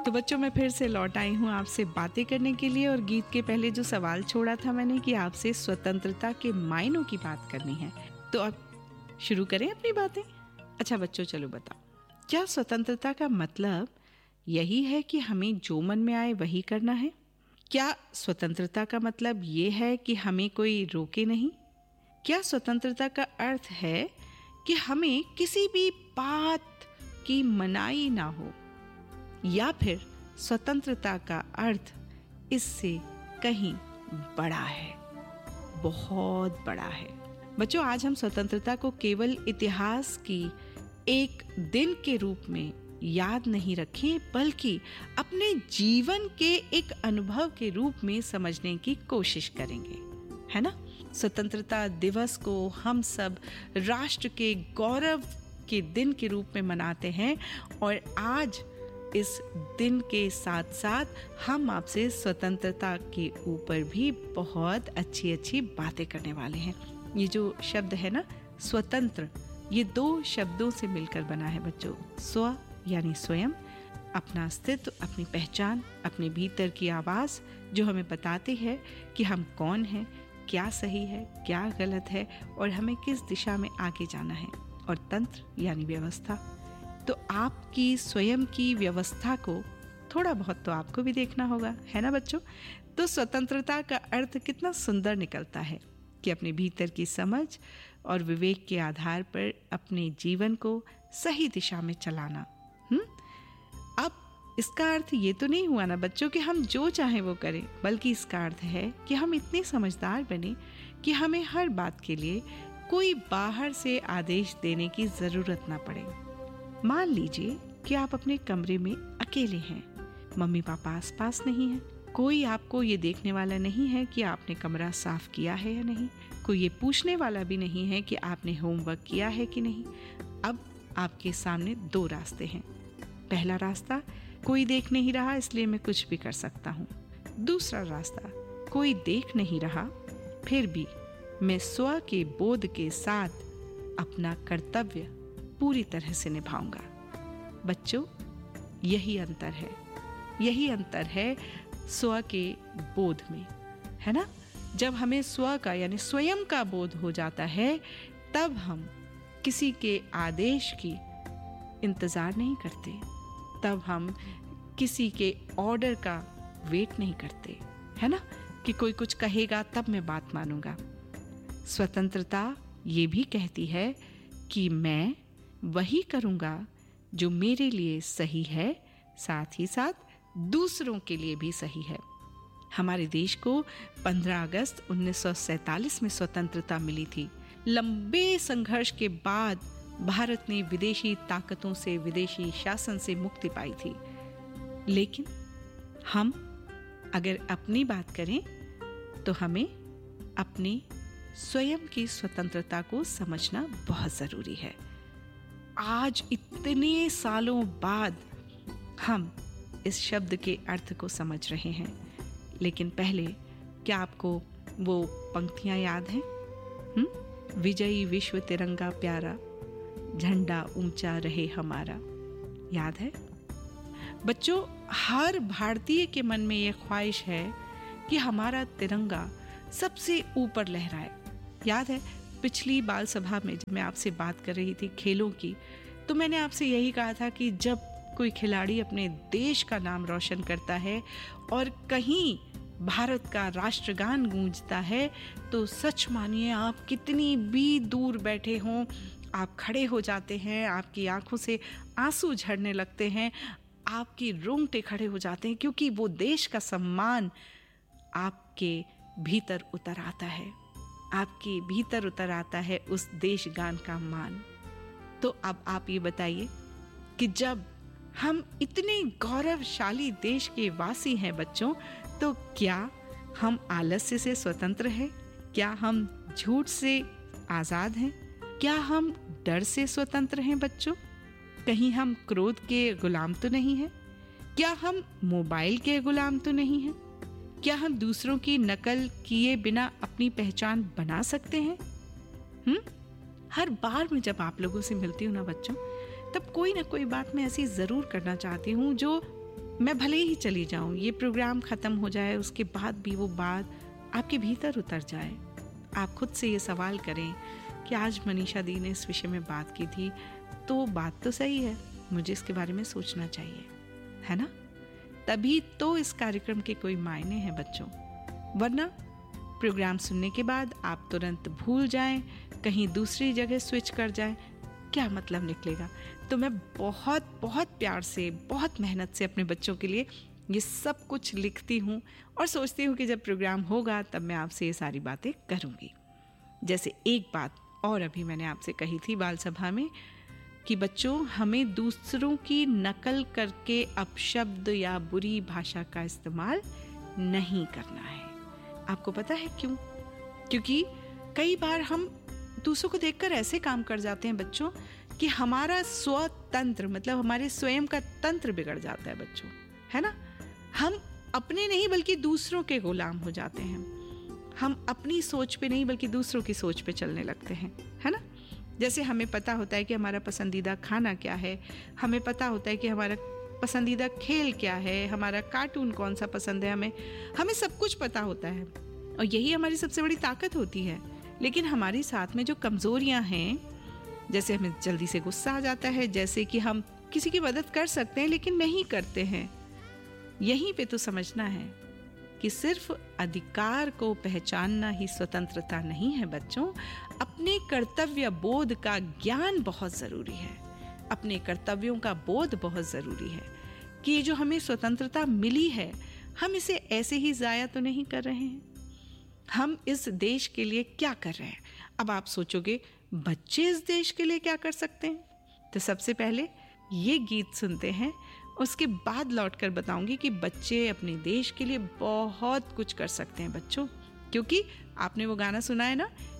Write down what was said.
तो बच्चों, मैं फिर से लौट आई हूँ आपसे बातें करने के लिए। और गीत के पहले जो सवाल छोड़ा था मैंने कि आपसे स्वतंत्रता के मायनों की बात करनी है, तो अब शुरू करें अपनी बातें। अच्छा बच्चों, चलो बताओ, क्या स्वतंत्रता का मतलब यही है कि हमें जो मन में आए वही करना है? क्या स्वतंत्रता का मतलब ये है कि हमें कोई रोके नहीं? क्या स्वतंत्रता का अर्थ है कि हमें किसी भी बात की मनाही ना हो? या फिर स्वतंत्रता का अर्थ इससे कहीं बड़ा है, बहुत बड़ा है? बच्चों, आज हम स्वतंत्रता को केवल इतिहास की एक दिन के रूप में याद नहीं रखें, बल्कि अपने जीवन के एक अनुभव के रूप में समझने की कोशिश करेंगे, है ना? स्वतंत्रता दिवस को हम सब राष्ट्र के गौरव के दिन के रूप में मनाते हैं, और आज इस दिन के साथ साथ हम आपसे स्वतंत्रता के ऊपर भी बहुत अच्छी अच्छी बातें करने वाले हैं। ये जो शब्द है ना, स्वतंत्र, ये दो शब्दों से मिलकर बना है बच्चों। स्व यानी स्वयं, अपना अस्तित्व, अपनी पहचान, अपने भीतर की आवाज़ जो हमें बताती है कि हम कौन हैं, क्या सही है, क्या गलत है, और हमें किस दिशा में आगे जाना है। और तंत्र यानी व्यवस्था, तो आपकी स्वयं की व्यवस्था को थोड़ा बहुत तो आपको भी देखना होगा, है ना बच्चों? तो स्वतंत्रता का अर्थ कितना सुंदर निकलता है कि अपने भीतर की समझ और विवेक के आधार पर अपने जीवन को सही दिशा में चलाना। अब इसका अर्थ ये तो नहीं हुआ ना बच्चों कि हम जो चाहें वो करें, बल्कि इसका अर्थ है कि हम इतने समझदार बने कि हमें हर बात के लिए कोई बाहर से आदेश देने की जरूरत ना पड़े। मान लीजिए कि आप अपने कमरे में अकेले हैं, मम्मी पापा आसपास नहीं है, कोई आपको ये देखने वाला नहीं है कि आपने कमरा साफ किया है या नहीं, कोई ये पूछने वाला भी नहीं है कि आपने होमवर्क किया है कि नहीं। अब आपके सामने दो रास्ते हैं। पहला रास्ता, कोई देख नहीं रहा इसलिए मैं कुछ भी कर सकता हूँ। दूसरा रास्ता, कोई देख नहीं रहा फिर भी मैं स्व के बोध के साथ अपना कर्तव्य पूरी तरह से निभाऊंगा। बच्चों, यही अंतर है, यही अंतर है स्व के बोध में, है ना? जब हमें स्व का यानी स्वयं का बोध हो जाता है, तब हम किसी के आदेश की इंतजार नहीं करते, तब हम किसी के ऑर्डर का वेट नहीं करते, है ना? कि कोई कुछ कहेगा तब मैं बात मानूंगा। स्वतंत्रता ये भी कहती है कि मैं वही करूंगा जो मेरे लिए सही है, साथ ही साथ दूसरों के लिए भी सही है। हमारे देश को 15 अगस्त 1947 में स्वतंत्रता मिली थी। लंबे संघर्ष के बाद भारत ने विदेशी ताकतों से, विदेशी शासन से मुक्ति पाई थी। लेकिन हम अगर अपनी बात करें तो हमें अपनी स्वयं की स्वतंत्रता को समझना बहुत जरूरी है। आज इतने सालों बाद हम इस शब्द के अर्थ को समझ रहे हैं, लेकिन पहले क्या आपको वो पंक्तियां याद हैं? विजयी विश्व तिरंगा प्यारा, झंडा ऊंचा रहे हमारा, याद है? बच्चों, हर भारतीय के मन में यह ख्वाहिश है कि हमारा तिरंगा सबसे ऊपर लहराए। याद है पिछली बाल सभा में जब मैं आपसे बात कर रही थी खेलों की, तो मैंने आपसे यही कहा था कि जब कोई खिलाड़ी अपने देश का नाम रोशन करता है और कहीं भारत का राष्ट्रगान गूंजता है, तो सच मानिए आप कितनी भी दूर बैठे हों, आप खड़े हो जाते हैं, आपकी आंखों से आंसू झड़ने लगते हैं, आपकी रोंगटे खड़े हो जाते हैं, क्योंकि वो देश का सम्मान आपके भीतर उतर आता है, आपके भीतर उतर आता है उस देश गान का मान। तो अब आप ये बताइए कि जब हम इतने गौरवशाली देश के वासी हैं बच्चों, तो क्या हम आलस्य से स्वतंत्र हैं? क्या हम झूठ से आजाद हैं? क्या हम डर से स्वतंत्र हैं बच्चों? कहीं हम क्रोध के गुलाम तो नहीं हैं? क्या हम मोबाइल के गुलाम तो नहीं हैं? क्या हम दूसरों की नकल किए बिना अपनी पहचान बना सकते हैं? हर बार मैं जब आप लोगों से मिलती हूँ ना बच्चों, तब कोई ना कोई बात मैं ऐसी जरूर करना चाहती हूँ जो मैं भले ही चली जाऊं, ये प्रोग्राम ख़त्म हो जाए, उसके बाद भी वो बात आपके भीतर उतर जाए। आप खुद से ये सवाल करें कि आज मनीषा दी ने इस विषय में बात की थी, तो बात तो सही है, मुझे इसके बारे में सोचना चाहिए, है ना? तभी तो इस कार्यक्रम के कोई मायने हैं बच्चों। वरना प्रोग्राम सुनने के बाद आप तुरंत भूल जाएं, कहीं दूसरी जगह स्विच कर जाएं, क्या मतलब निकलेगा? तो मैं बहुत बहुत प्यार से, बहुत मेहनत से अपने बच्चों के लिए ये सब कुछ लिखती हूँ और सोचती हूँ कि जब प्रोग्राम होगा तब मैं आपसे ये सारी बातें करूँगी। जैसे एक बात और अभी मैंने आपसे कही थी बाल सभा में कि बच्चों, हमें दूसरों की नकल करके अपशब्द या बुरी भाषा का इस्तेमाल नहीं करना है। आपको पता है क्यों? क्योंकि कई बार हम दूसरों को देखकर ऐसे काम कर जाते हैं बच्चों कि हमारा स्वतंत्र, मतलब हमारे स्वयं का तंत्र बिगड़ जाता है बच्चों, है ना? हम अपने नहीं बल्कि दूसरों के गुलाम हो जाते हैं। हम अपनी सोच पे नहीं बल्कि दूसरों की सोच पे चलने लगते हैं, है ना? जैसे हमें पता होता है कि हमारा पसंदीदा खाना क्या है, हमें पता होता है कि हमारा पसंदीदा खेल क्या है, हमारा कार्टून कौन सा पसंद है, हमें सब कुछ पता होता है और यही हमारी सबसे बड़ी ताकत होती है। लेकिन हमारे साथ में जो कमज़ोरियां हैं, जैसे हमें जल्दी से गुस्सा आ जाता है, जैसे कि हम किसी की मदद कर सकते हैं लेकिन नहीं करते हैं, यहीं पे तो समझना है कि सिर्फ अधिकार को पहचानना ही स्वतंत्रता नहीं है बच्चों। अपने कर्तव्य बोध का ज्ञान बहुत ज़रूरी है, अपने कर्तव्यों का बोध बहुत ज़रूरी है कि ये जो हमें स्वतंत्रता मिली है, हम इसे ऐसे ही ज़ाया तो नहीं कर रहे हैं। हम इस देश के लिए क्या कर रहे हैं? अब आप सोचोगे बच्चे इस देश के लिए क्या कर सकते हैं? तो सबसे पहले ये गीत सुनते हैं, उसके बाद लौटकर बताऊंगी कि बच्चे अपने देश के लिए बहुत कुछ कर सकते हैं बच्चों। क्योंकि आपने वो गाना सुना है ना,